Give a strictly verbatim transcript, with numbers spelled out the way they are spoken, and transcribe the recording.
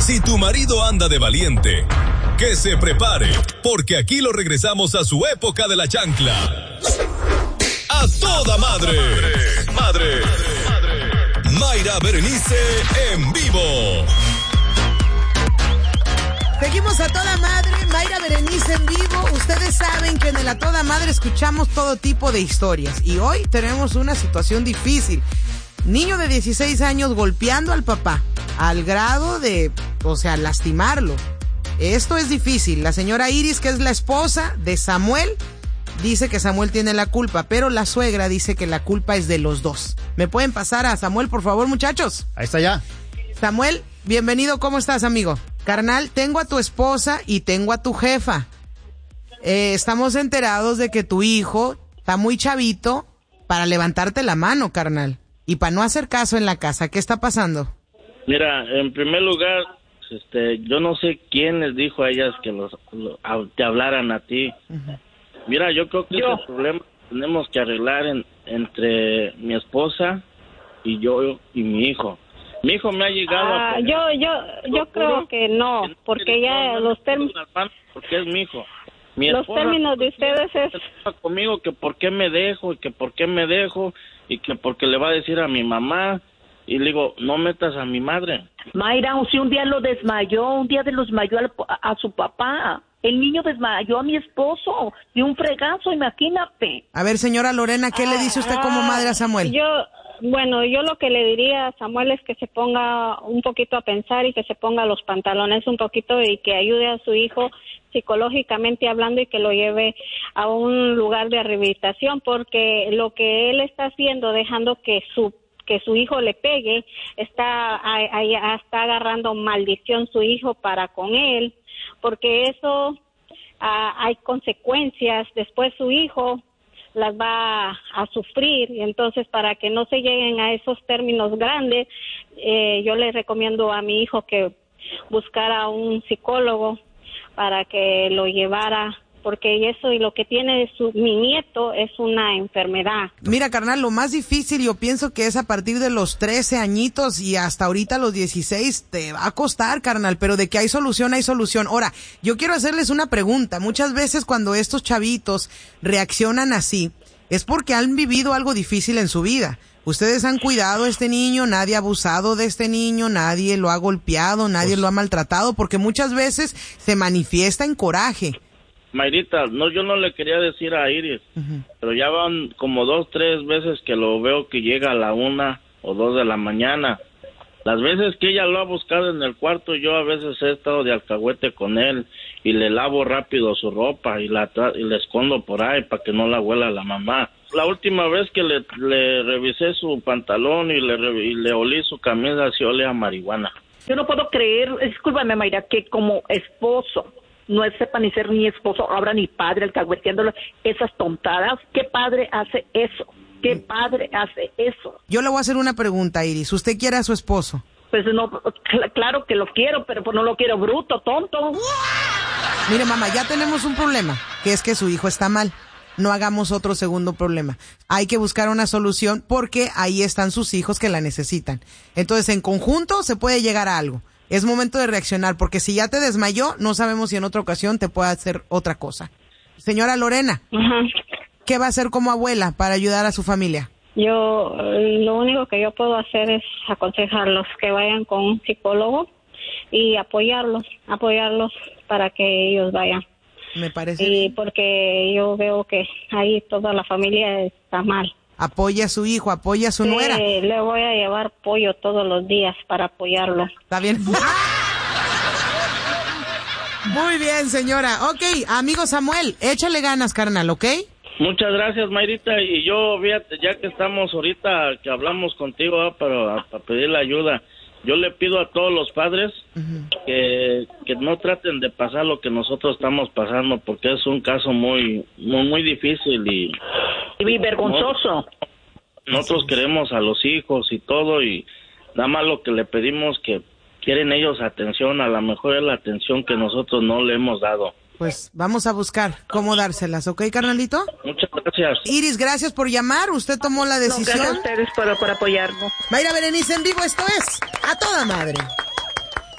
Si tu marido anda de valiente, que se prepare, porque aquí lo regresamos a su época de la chancla. ¡A toda madre! ¡Madre! Mayra Berenice en vivo. Seguimos a toda madre, Mayra Berenice en vivo. Ustedes saben que en el A Toda Madre escuchamos todo tipo de historias. Y hoy tenemos una situación difícil. Niño de dieciséis años golpeando al papá, al grado de, o sea, lastimarlo. Esto es difícil. La señora Iris, que es la esposa de Samuel, dice que Samuel tiene la culpa, pero la suegra dice que la culpa es de los dos. ¿Me pueden pasar a Samuel, por favor, muchachos? Ahí está ya. Samuel, bienvenido. ¿Cómo estás, amigo? Carnal, tengo a tu esposa y tengo a tu jefa. Eh, estamos enterados de que tu hijo está muy chavito para levantarte la mano, carnal. Y para no hacer caso en la casa. ¿Qué está pasando? Mira, en primer lugar, este, yo no sé quién les dijo a ellas que los, lo, a, te hablaran a ti. Uh-huh. Mira, yo creo que yo. ese problema tenemos que arreglar en, entre mi esposa y yo y mi hijo. Mi hijo me ha llegado ah, a... Yo, yo, yo creo que no, porque ya los términos... Porque es mi hijo. Mi los términos de ustedes es... Conmigo que por qué me dejo, y que por qué me dejo, y que porque le va a decir a mi mamá, y le digo, no metas a mi madre. Mayra, si un día lo desmayó, un día de lo desmayó a, a su papá. El niño desmayó a mi esposo de un fregazo, imagínate. A ver, señora Lorena, ¿qué ah, le dice usted como madre a Samuel? Yo... Bueno, yo lo que le diría a Samuel es que se ponga un poquito a pensar y que se ponga los pantalones un poquito y que ayude a su hijo psicológicamente hablando y que lo lleve a un lugar de rehabilitación, porque lo que él está haciendo, dejando que su que su hijo le pegue, está, ahí está agarrando maldición su hijo para con él, porque eso ah, hay consecuencias. Después su hijo las va a sufrir, y entonces para que no se lleguen a esos términos grandes, eh, yo le recomiendo a mi hijo que buscara un psicólogo para que lo llevara, porque eso y lo que tiene su, mi nieto es una enfermedad. Mira, carnal, lo más difícil yo pienso que es a partir de los trece añitos y hasta ahorita los dieciséis te va a costar, carnal, pero de que hay solución, hay solución. Ahora, yo quiero hacerles una pregunta. Muchas veces cuando estos chavitos reaccionan así, es porque han vivido algo difícil en su vida. Ustedes han cuidado a este niño, nadie ha abusado de este niño, nadie lo ha golpeado, nadie pues, lo ha maltratado, porque muchas veces se manifiesta en coraje. Mayrita, no, yo no le quería decir a Iris, uh-huh. pero ya van como dos, tres veces que lo veo que llega a la una o dos de la mañana. Las veces que ella lo ha buscado en el cuarto, yo a veces he estado de alcahuete con él y le lavo rápido su ropa y la tra- y le escondo por ahí para que no la huela la mamá. La última vez que le, le revisé su pantalón y le, y le olí su camisa, se olía a marihuana. Yo no puedo creer, discúlpame Mayra, que como esposo no sepa ni ser ni esposo, ahora ni padre, alcahueteándolo, esas tontadas. ¿Qué padre hace eso? ¿Qué padre hace eso? Yo le voy a hacer una pregunta, Iris. ¿Usted quiere a su esposo? Pues no, cl- claro que lo quiero, pero pues no lo quiero bruto, tonto. Mire, mamá, ya tenemos un problema, que es que su hijo está mal. No hagamos otro segundo problema. Hay que buscar una solución porque ahí están sus hijos que la necesitan. Entonces, en conjunto se puede llegar a algo. Es momento de reaccionar, porque si ya te desmayó, no sabemos si en otra ocasión te puede hacer otra cosa. Señora Lorena, uh-huh. ¿qué va a hacer como abuela para ayudar a su familia? Yo, lo único que yo puedo hacer es aconsejarlos que vayan con un psicólogo y apoyarlos, apoyarlos para que ellos vayan. Me parece. Y porque yo veo que ahí toda la familia está mal. Apoya a su hijo, apoya a su sí, nuera. Le voy a llevar pollo todos los días para apoyarlo. ¿Está bien? Muy bien, señora. Ok, amigo Samuel, échale ganas, carnal, ¿ok? Muchas gracias, Mayrita. Y yo, fíjate, ya que estamos ahorita, que hablamos contigo, ¿eh? para, para pedir la ayuda, yo le pido a todos los padres uh-huh. que, que no traten de pasar lo que nosotros estamos pasando, porque es un caso muy, muy, muy difícil y... Y vergonzoso. Nosotros queremos a los hijos y todo, y nada más lo que le pedimos que quieren ellos atención, a lo mejor es la atención que nosotros no le hemos dado. Pues vamos a buscar cómo dárselas, ¿ok, carnalito? Muchas gracias. Iris, gracias por llamar, usted tomó la decisión. No, gracias a ustedes por, por apoyarnos. Mayra Berenice en vivo, esto es A Toda Madre.